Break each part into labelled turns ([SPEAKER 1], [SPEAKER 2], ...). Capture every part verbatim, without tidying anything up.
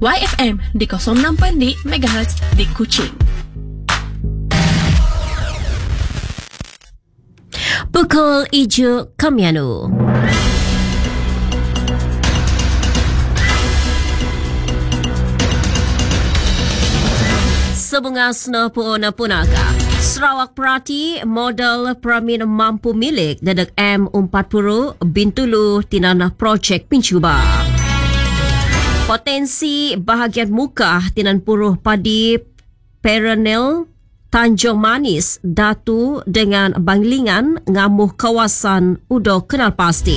[SPEAKER 1] Y F M di kosong enam koma empat megahertz di Kuching.
[SPEAKER 2] Pukul Ijo Kamianu. Sebunga sena pun punaka. Sarawak Perati modal Peramin mampu milik dadak M empat puluh Bintulu tinanah projek pencuba. Potensi bahagian muka tinan puruh padi perennial Tanjung Manis Datu dengan Banglingan ngamuh kawasan udah kenal pasti.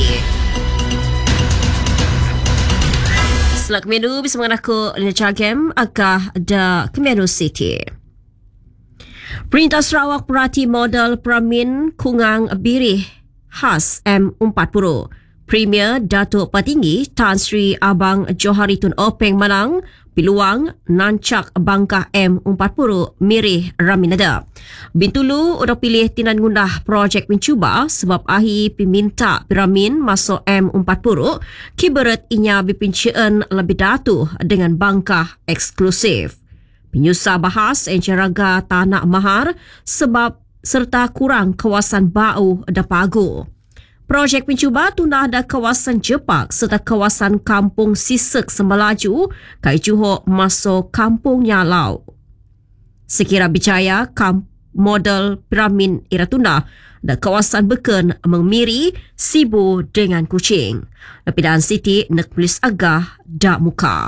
[SPEAKER 2] Selak menu bisa mengaku Lina Cagem agak da Kemeru City. Perintah Sarawak Perati modal Peramin Kungang Birih khas M empat puluh. Premier Datuk Petinggi Tan Sri Abang Johari Tun Openg menang piluang nancak bangkah M empat puluh Mirih Raminada. Bintulu udah pilih tinan ngundah projek mencuba sebab ahi piminta piramin masuk M empat puluh kiberet inya bipincian lebih datu dengan bangkah eksklusif. Penyusah bahas enceraga tanah mahar sebab serta kurang kawasan bau da pagu. Projek pencuba tundah ada kawasan Jepak serta kawasan Kampung Sisek Semelaju, kai Johor masuk Kampung Nyalau. Sekira bicara kamp model Piramin Iratuna dan kawasan Beken Mengmiri, Sibu dengan Kuching. Lepidan Siti nak polis agah dak muka.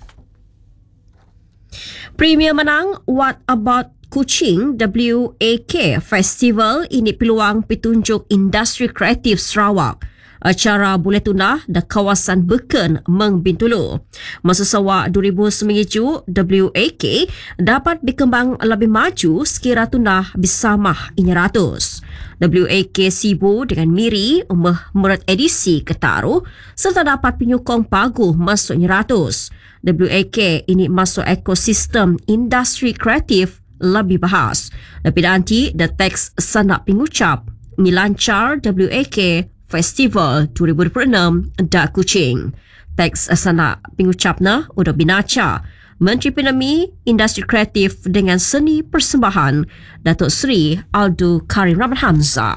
[SPEAKER 2] Premier menang What About Kuching W A K Festival ini peluang petunjuk industri kreatif Sarawak. Acara boleh tunah da kawasan Beken Meng Bintulu. Masa sawa dua ribu sembilan W A K dapat berkembang lebih maju sekira tunah bersama inya ratus. W A K Sibu dengan Miri umah merat edisi ketaruh serta dapat penyokong pagu masuk inya ratus. W A K ini masuk ekosistem industri kreatif lebih bahas. Lebih nanti, the teks sanak pengucap nilancar W A K Festival dua ribu dua puluh enam da Kuching. Teks sanak pengucapna udah binaca Menteri Penami Industri Kreatif dengan Seni Persembahan Datuk Seri Aldo Karim Rahman Hamzah.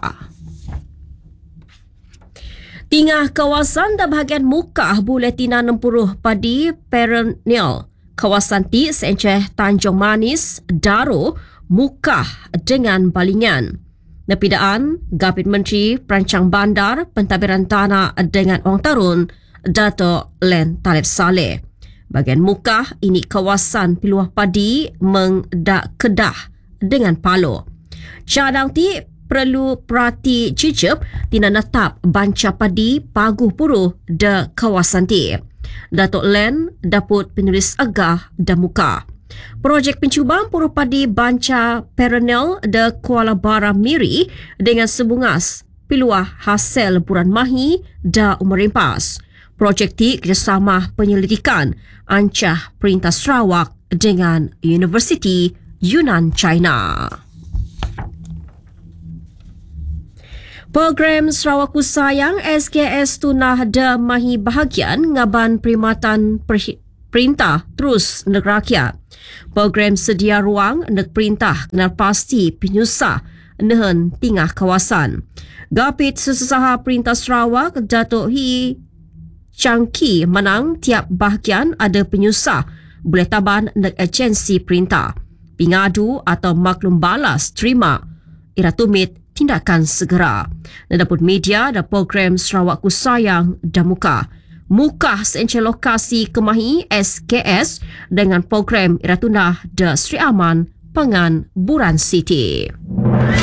[SPEAKER 2] Tingah kawasan da bahagian muka boleh tina enam puluh padi perennial. Kawasan ti seenceh Tanjung Manis, Daro, Mukah dengan Balingan. Nepidaan, Gapit Menteri Perancang Bandar, Pentadbiran Tanah dengan Orang Tarun, Dato' Len Talib Saleh. Bahagian Mukah, ini kawasan piluah padi mengdak Kedah dengan Palo. Cadang ti perlu perhati cicip tina natap banca padi paguh puruh de kawasan ti. Datuk Len daput penulis agah dan muka. Projek pencubaan puruh padi banca perennial de Kuala Bara Miri dengan sebungas piluah hasil buran Mahi da umur impas. Projek ti kerjasama penyelidikan ancah Perintah Sarawak dengan Universiti Yunnan China. Program Sarawak Ku Sayang S K S tunah da mahi bahagian ngaban perkhidmatan perintah terus negara rakyat. Program sedia ruang nak perintah kenal pasti penyusah nehen tingah kawasan. Gapit Sesaha Perintah Sarawak Datuk Hi Changki menang tiap bahagian ada penyusah boleh taban nak agensi perintah. Pingadu atau maklum balas terima ira tumit tindakan segera. Dan dapat media dan program Sarawak Ku Sayang dan Muka. Muka seenceh lokasi kemahi S K S dengan program Iratunah da Sri Aman Pangan Buran City.